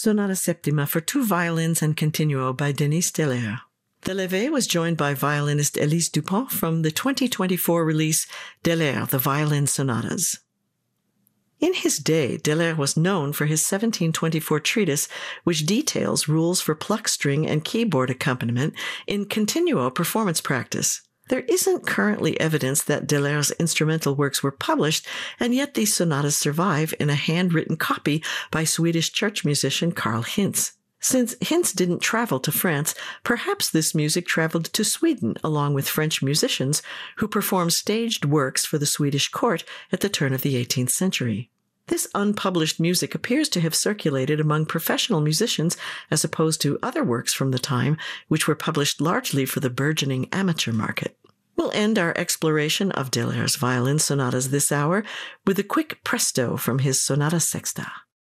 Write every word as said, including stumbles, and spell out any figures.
Sonata Septima for two violins and continuo by Denis Delaire. Delaire was joined by violinist Elise Dupont from the twenty twenty-four release Delaire, the Violin Sonatas. In his day, Delaire was known for his seventeen twenty-four treatise, which details rules for pluck string and keyboard accompaniment in continuo performance practice. There isn't currently evidence that Delaire's instrumental works were published, and yet these sonatas survive in a handwritten copy by Swedish church musician Karl Hintz. Since Hintz didn't travel to France, perhaps this music traveled to Sweden along with French musicians who performed staged works for the Swedish court at the turn of the eighteenth century. This unpublished music appears to have circulated among professional musicians as opposed to other works from the time, which were published largely for the burgeoning amateur market. We'll end our exploration of Delaire's violin sonatas this hour with a quick presto from his Sonata Sexta.